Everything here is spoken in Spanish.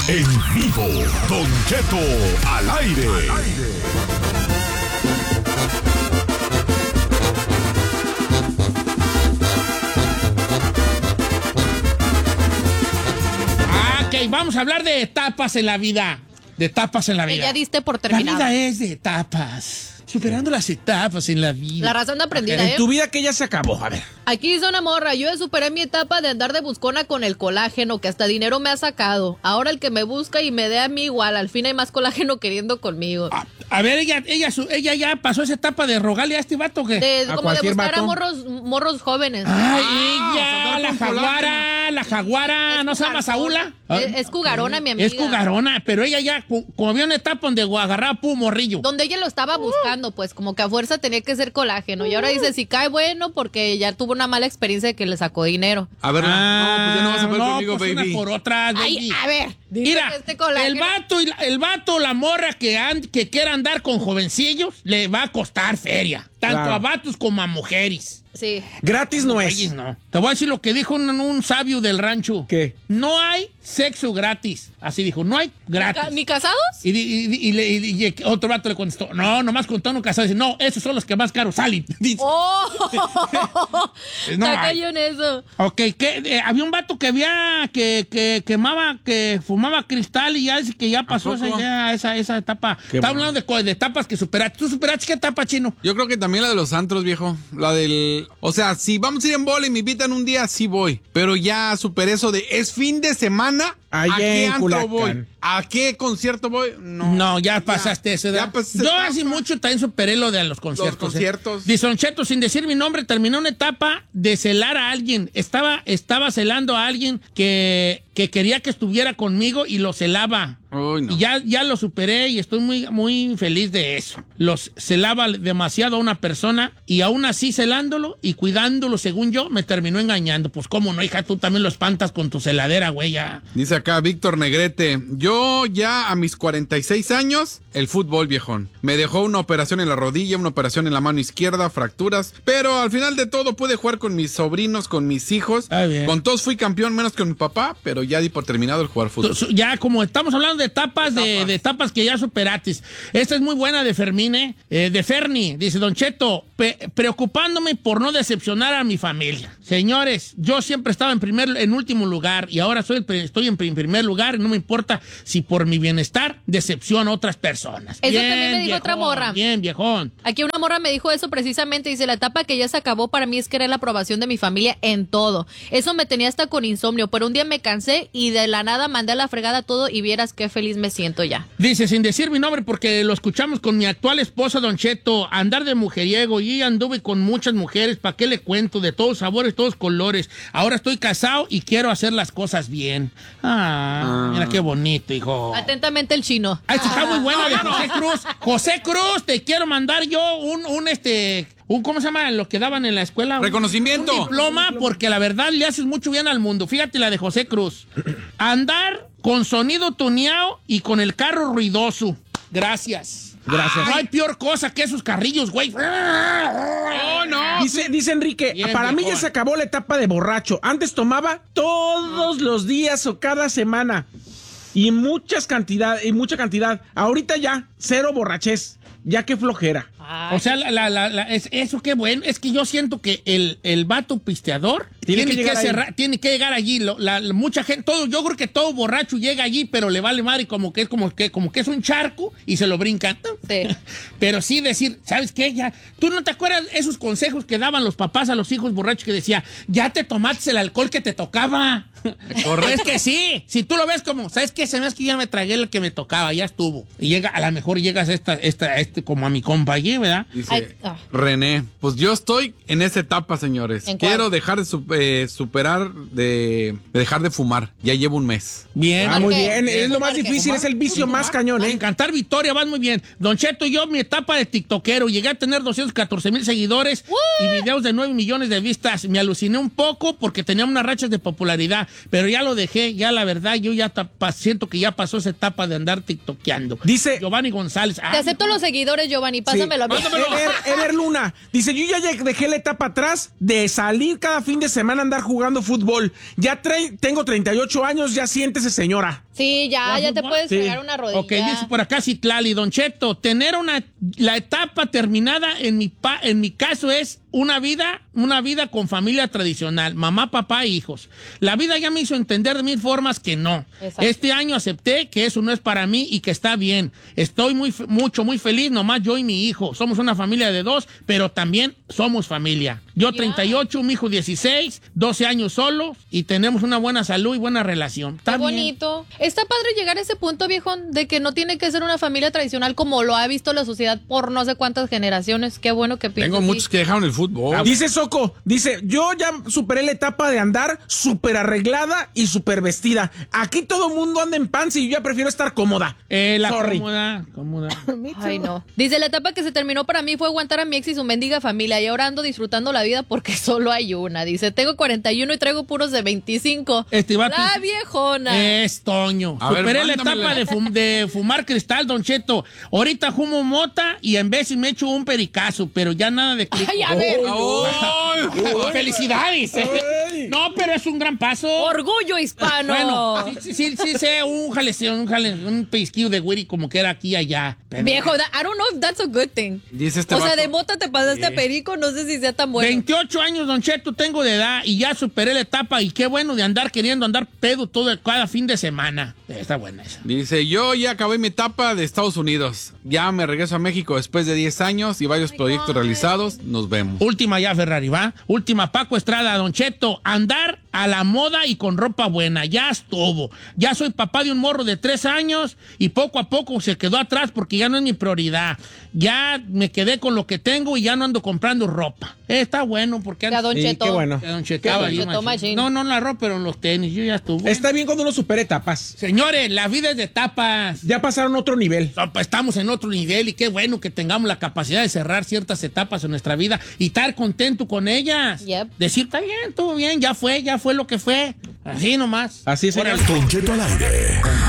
En vivo, Don Cheto al aire. Ok, vamos a hablar de etapas en la vida. De etapas en la vida. Ya diste por terminado. La vida es de etapas. Superando las etapas en la vida. La razón de aprendida, En tu vida que ya se acabó, a ver. Aquí dice una morra, yo ya superé mi etapa de andar de buscona con el colágeno, que hasta dinero me ha sacado. Ahora el que me busca y me dé a mí igual, al fin hay más colágeno queriendo conmigo. A ver, ella ya pasó esa etapa de rogarle a este vato que... Como de cualquier buscar a vato. morros jóvenes. Ay, ella, la jaguara, ¿no se llama Saúla? Es cugarona, mi amiga. Es cugarona, pero ella ya, como había una etapa donde agarraba pu morrillo. Donde ella lo estaba buscando, pues como que a fuerza tenía que ser colágeno. Y ahora dice, si cae bueno, porque ya tuvo una mala experiencia de que le sacó dinero. A ver, no, pues ya no vas a ver conmigo, pues baby. unas por otras, baby. Ay, a ver. Mira, que este colágeno... el vato, la morra que quiera andar con jovencillos, le va a costar feria. Tanto Claro. a vatos como a mujeres. Sí. Gratis no es. Oye, no. Te voy a decir lo que dijo un sabio del rancho. ¿Qué? No hay sexo gratis. Así dijo, no hay gratis. ¿Ni casados? Y otro vato le contestó, no, nomás con tono casado. Dice, no, esos son los que más caros salen. Dice, ¡Oh! No Está hay. cayó en eso. ok, había un vato que quemaba, que fumaba cristal y ya dice que ya pasó poco? esa etapa. Qué Está bueno. hablando de etapas que superaste. ¿Tú superaste qué etapa, Chino? Yo creo que también la de los antros, viejo. La del... O sea, si vamos a ir en bola y me invitan un día, sí voy. Pero ya superé eso de... ¿Es fin de semana? Allá ¿A qué en antro Culacán. voy? ¿A qué concierto voy? No, ya pasaste eso. ya pasé Yo esa hace etapa. mucho también superé lo de los conciertos. Los conciertos. Dice Don Cheto, sin decir mi nombre, terminó una etapa de celar a alguien. Estaba celando a alguien que quería que estuviera conmigo y lo celaba. Uy, no. Y ya lo superé y estoy muy, muy feliz de eso. Los celaba demasiado a una persona y aún así celándolo y cuidándolo, según yo, me terminó engañando. Pues cómo no, hija, tú también lo espantas con tu celadera, güey, ya. Dice acá Víctor Negrete, yo ya a mis 46 años, el fútbol, viejón. Me dejó una operación en la rodilla, una operación en la mano izquierda, fracturas, pero al final de todo pude jugar con mis sobrinos, con mis hijos. Ah, bien. Con todos fui campeón, menos con mi papá, pero ya di por terminado el jugar fútbol. Ya como estamos hablando de etapas, de etapas que ya superatis. Esta es muy buena de Fermín, de Ferni. Dice Don Cheto, preocupándome por no decepcionar a mi familia. Señores, yo siempre estaba en último lugar y ahora estoy en primer lugar y no me importa si por mi bienestar decepciono a otras personas. Eso también me dijo otra morra. Bien, viejón. Aquí una morra me dijo eso precisamente. Dice, la etapa que ya se acabó para mí es querer la aprobación de mi familia en todo. Eso me tenía hasta con insomnio, pero un día me cansé y de la nada mandé a la fregada todo y vieras qué feliz me siento ya. Dice, sin decir mi nombre, porque lo escuchamos con mi actual esposa, Don Cheto, andar de mujeriego, y anduve con muchas mujeres, ¿para qué le cuento? De todos sabores, todos colores. Ahora estoy casado y quiero hacer las cosas bien. Mira qué bonito, hijo. Atentamente el Chino. Esta está muy buena de José Cruz. José Cruz, te quiero mandar yo ¿cómo se llama? Lo que daban en la escuela. Reconocimiento. Un diploma, porque la verdad le haces mucho bien al mundo. Fíjate la de José Cruz. Andar con sonido tuneado y con el carro ruidoso. Gracias. Gracias. No hay peor cosa que esos carrillos, güey. ¡Oh, no! Dice Enrique, Bien, para mí viejón. ya se acabó la etapa de borracho. Antes tomaba todos los días o cada semana. Y mucha cantidad. Ahorita ya, cero borrachez. Ya que flojera. O sea, eso qué bueno. Es que yo siento que el vato pisteador tiene que llegar allí. Mucha gente, yo creo que todo borracho llega allí, pero le vale madre como que es un charco y se lo brincan. Sí. Pero sí decir, ¿sabes qué? Ya, ¿tú no te acuerdas esos consejos que daban los papás a los hijos borrachos que decía, ya te tomaste el alcohol que te tocaba? Es que sí. Si tú lo ves como, ¿sabes qué? Se me hace que ya me tragué el que me tocaba, ya estuvo. Y a lo mejor llegas como a mi compa allí, ¿verdad? Dice René, pues yo estoy en esa etapa, señores. ¿En cuál? Quiero dejar de superar, de dejar de fumar. Ya llevo un mes. Bien. Muy qué? bien. Es lo más ¿Por qué? difícil, es el vicio más cañón, En Cantar Victoria vas muy bien. Don Cheto, yo mi etapa de tiktokero, llegué a tener 214,000 seguidores y videos de 9 millones de vistas. Me aluciné un poco porque tenía unas rachas de popularidad, pero ya lo dejé, ya la verdad, yo ya siento que ya pasó esa etapa de andar tiktokeando. Dice Giovanni González. Te acepto los seguidores, Giovanni, pásamelo a mí. Ever Luna dice, yo ya dejé la etapa atrás de salir cada fin de semana a andar jugando fútbol. Ya tengo 38 años, ya siéntese, señora. Sí, ya te fútbol? puedes Sí. pegar una rodilla. Ok, dice por acá Citlali, Don Cheto, tener la etapa terminada en mi caso es una vida con familia tradicional, mamá, papá e hijos. La vida ya me hizo entender de mil formas que no. Exacto. Este año acepté que eso no es para mí y que está bien. Estoy muy feliz, nomás yo y mi hijo. Somos una familia de 2, pero también somos familia. Yo 38, mi hijo 16, 12 años solo y tenemos una buena salud y buena relación. Está Qué bien. bonito. Está padre llegar a ese punto, viejón, de que no tiene que ser una familia tradicional como lo ha visto la sociedad por no sé cuántas generaciones. Qué bueno que piensas. Tengo muchos así. que dejaron el fútbol. Dice Soco, yo ya superé la etapa de andar súper arreglada y súper vestida. Aquí todo el mundo anda en pants y yo ya prefiero estar cómoda. La Sorry. cómoda. Ay, no. Dice, la etapa que se terminó para mí fue aguantar a mi ex y su mendiga familia y ahora ando disfrutando la vida porque solo hay una. Dice, tengo 41 y traigo puros de 25. Este vato- La viejona. Es Toño. A ver, Superé la mándamela. etapa de fumar cristal, Don Cheto. Ahorita fumo mota y en vez me echo un pericazo, pero ya nada de crico. Ay, a ver. ¡Felicidades! No, pero es un gran paso. Orgullo hispano. Bueno, sí, sé un pellizquillo de Wiri como que era aquí y allá. Pero- Viejo, I don't know if that's a good thing. Dice este O sea, vato. de mota te pasaste a perico, no sé si sea tan bueno. 28 años, Don Cheto, tengo de edad y ya superé la etapa y qué bueno de andar queriendo andar pedo cada fin de semana. Está buena esa. Dice, yo ya acabé mi etapa de Estados Unidos. Ya me regreso a México después de 10 años y varios proyectos realizados. Nos vemos. Última ya, Ferrari, ¿va? Última, Paco Estrada, Don Cheto. Andar a la moda y con ropa buena. Ya estuvo. Ya soy papá de un morro de 3 años y poco a poco se quedó atrás porque ya no es mi prioridad. Ya me quedé con lo que tengo y ya no ando comprando ropa. Está bueno porque Ya, Don Sí, Cheto. qué bueno. Don Cheto, Qué estaba Don bien Cheto machín. machín. No en la ropa, pero en los tenis. Yo ya estuvo. Está bien cuando uno supera etapas. Señores, la vida es de etapas. Ya pasaron otro nivel. No, pues, estamos en otro nivel y qué bueno que tengamos la capacidad de cerrar ciertas etapas en nuestra vida y estar contento con ellas. Yep. Decir, está bien, estuvo bien, ya fue lo que fue. Así nomás. Así es, señor. Órale. Don Cheto al aire.